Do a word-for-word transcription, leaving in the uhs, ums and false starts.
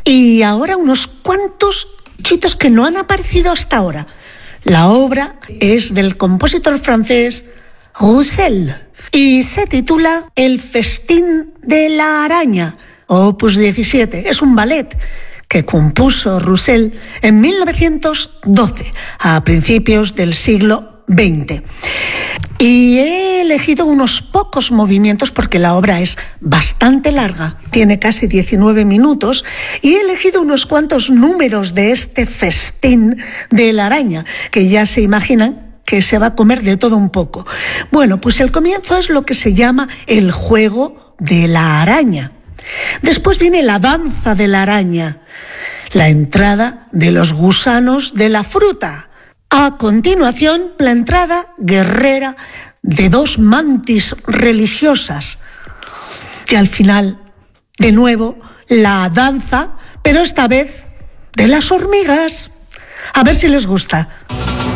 Y ahora unos cuantos chitos que no han aparecido hasta ahora. La obra es del compositor francés Roussel y se titula El festín de la araña, opus diecisiete. Es un ballet que compuso Roussel en mil novecientos doce, a principios del siglo veinte. Y he elegido unos pocos movimientos porque la obra es bastante larga, tiene casi diecinueve minutos, y he elegido unos cuantos números de este festín de la araña, que ya se imaginan que se va a comer de todo un poco. Bueno, pues el comienzo es lo que se llama el juego de la araña. Después viene la danza de la araña, la entrada de los gusanos de la fruta. A continuación, la entrada guerrera de dos mantis religiosas. Y al final, de nuevo, la danza, pero esta vez de las hormigas. A ver si les gusta.